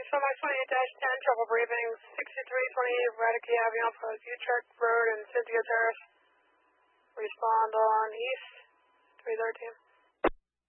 Semi 28-10, trouble briefing, 6328 Radicke Avenue for Utrecht Road and Cynthia Terrace. Respond on East, 313.